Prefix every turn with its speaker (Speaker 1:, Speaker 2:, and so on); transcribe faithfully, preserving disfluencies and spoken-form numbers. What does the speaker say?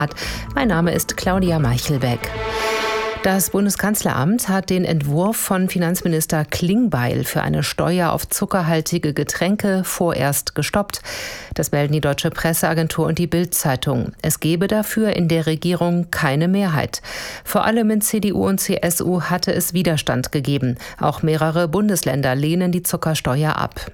Speaker 1: Mein Name ist Claudia Meichelbeck. Das Bundeskanzleramt hat den Entwurf von Finanzminister Klingbeil für eine Steuer auf zuckerhaltige Getränke vorerst gestoppt. Das melden die Deutsche Presseagentur und die Bild-Zeitung. Es gebe dafür in der Regierung keine Mehrheit. Vor allem in C D U und C S U hatte es Widerstand gegeben. Auch mehrere Bundesländer lehnen die Zuckersteuer ab.